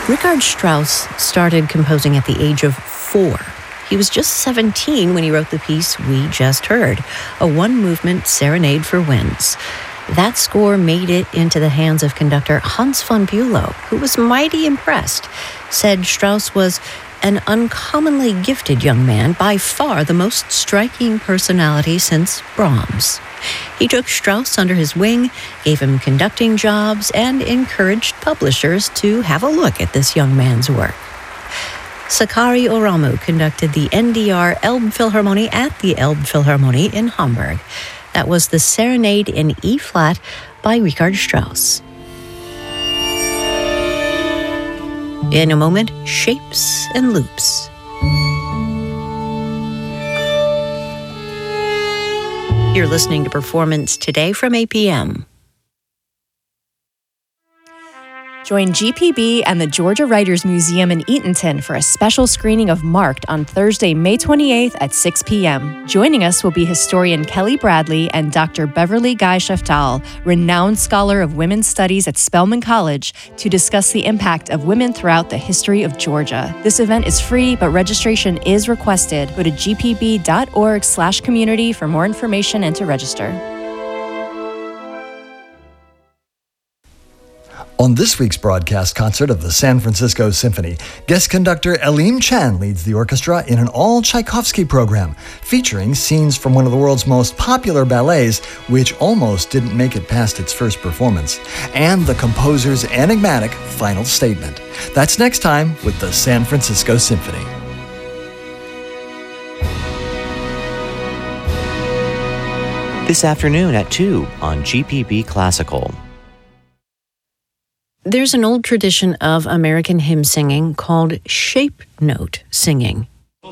Richard Strauss started composing at the age of 4. He was just 17 when he wrote the piece we just heard, a one-movement serenade for winds. That score made it into the hands of conductor Hans von Bülow, who was mighty impressed, said Strauss was an uncommonly gifted young man, by far the most striking personality since Brahms. He took Strauss under his wing, gave him conducting jobs, and encouraged publishers to have a look at this young man's work. Sakari Oramu conducted the NDR Elbphilharmonie at the Elbphilharmonie in Hamburg. That was the Serenade in E-flat by Richard Strauss. In a moment, Shapes and Loops. You're listening to Performance Today from APM. Join GPB and the Georgia Writers Museum in Eatonton for a special screening of Marked on Thursday, May 28th at 6 p.m. Joining us will be historian Kelly Bradley and Dr. Beverly Guy-Sheftal, renowned scholar of women's studies at Spelman College, to discuss the impact of women throughout the history of Georgia. This event is free, but registration is requested. Go to gpb.org/community for more information and to register. On this week's broadcast concert of the San Francisco Symphony, guest conductor Elim Chan leads the orchestra in an all-Tchaikovsky program, featuring scenes from one of the world's most popular ballets, which almost didn't make it past its first performance, and the composer's enigmatic final statement. That's next time with the San Francisco Symphony. This afternoon at 2 on GPB Classical. There's an old tradition of American hymn singing called shape note singing.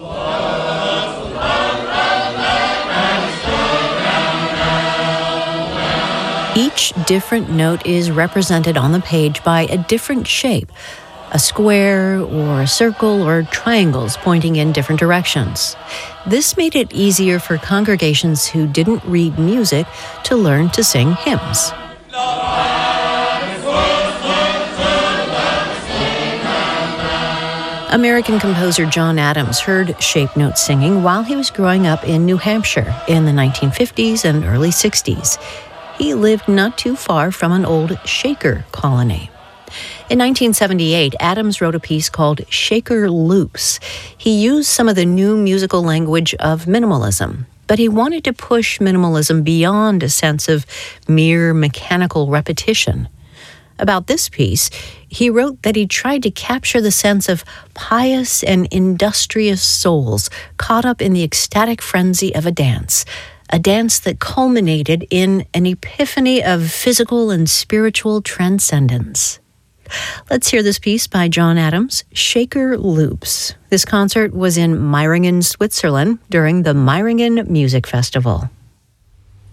Each different note is represented on the page by a different shape, a square or a circle or triangles pointing in different directions. This made it easier for congregations who didn't read music to learn to sing hymns. American composer John Adams heard shape note singing while he was growing up in New Hampshire in the 1950s and early 60s. He lived not too far from an old Shaker colony. In 1978, Adams wrote a piece called Shaker Loops. He used some of the new musical language of minimalism, but he wanted to push minimalism beyond a sense of mere mechanical repetition. About this piece, he wrote that he tried to capture the sense of pious and industrious souls caught up in the ecstatic frenzy of a dance that culminated in an epiphany of physical and spiritual transcendence. Let's hear this piece by John Adams, Shaker Loops. This concert was in Meiringen, Switzerland during the Meiringen Music Festival.